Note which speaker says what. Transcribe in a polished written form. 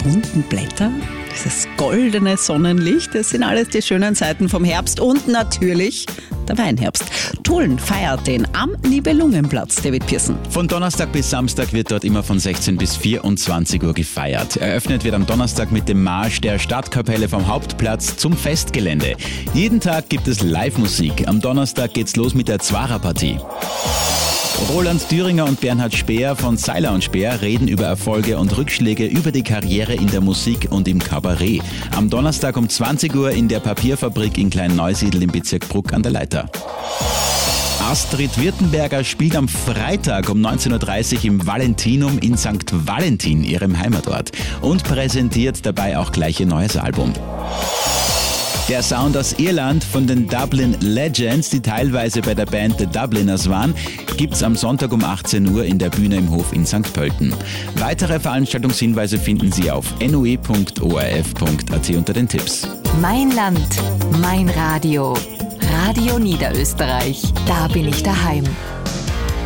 Speaker 1: bunten Blätter, dieses goldene Sonnenlicht, das sind alles die schönen Seiten vom Herbst und natürlich der Weinherbst. Tulln feiert den am Nibelungenplatz, David Pearson.
Speaker 2: Von Donnerstag bis Samstag wird dort immer von 16 bis 24 Uhr gefeiert. Eröffnet wird am Donnerstag mit dem Marsch der Stadtkapelle vom Hauptplatz zum Festgelände. Jeden Tag gibt es Live-Musik. Am Donnerstag geht's los mit der Zwarer-Partie. Roland Thüringer und Bernhard Speer von Seiler und Speer reden über Erfolge und Rückschläge, über die Karriere in der Musik und im Kabarett. Am Donnerstag um 20 Uhr in der Papierfabrik in Klein-Neusiedl im Bezirk Bruck an der Leiter. Astrid Wirtenberger spielt am Freitag um 19.30 Uhr im Valentinum in St. Valentin, ihrem Heimatort, und präsentiert dabei auch gleich ihr neues Album. Der Sound aus Irland von den Dublin Legends, die teilweise bei der Band The Dubliners waren, gibt's am Sonntag um 18 Uhr in der Bühne im Hof in St. Pölten. Weitere Veranstaltungshinweise finden Sie auf noe.orf.at unter den Tipps.
Speaker 3: Mein Land, mein Radio. Radio Niederösterreich. Da bin ich daheim.